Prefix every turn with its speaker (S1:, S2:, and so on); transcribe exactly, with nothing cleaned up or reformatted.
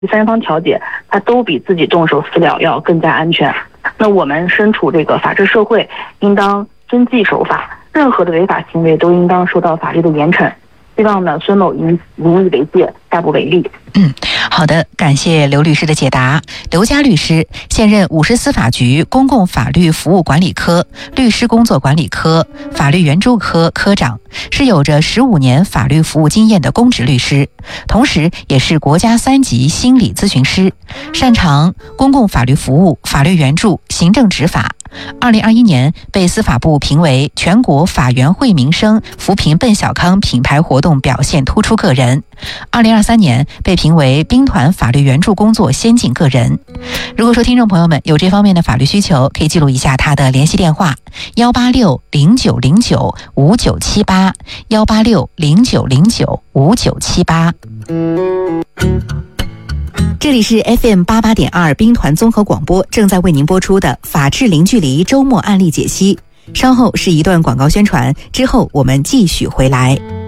S1: 第三方调解，它都比自己动手私了要更加安全。那我们身处这个法治社会，应当遵纪守法，任何的违法行为都应当受到法律的严惩。希望呢，孙某引引以为戒，下不为例。
S2: 嗯，好的，感谢刘律师的解答。刘佳律师现任五市司法局公共法律服务管理科律师工作管理科法律援助科科长，是有着十五年法律服务经验的公职律师，同时也是国家三级心理咨询师，擅长公共法律服务、法律援助、行政执法。二零二一年被司法部评为全国法源惠民生扶贫奔小康品牌活动表现突出个人。二零二三年被评为兵团法律援助工作先进个人。如果说听众朋友们有这方面的法律需求，可以记录一下他的联系电话：幺八六零九零九五九七八，幺八六零九零九五九七八。这里是 F M 八八点二兵团综合广播，正在为您播出的法治零距离周末案例解析。稍后是一段广告宣传，之后我们继续回来。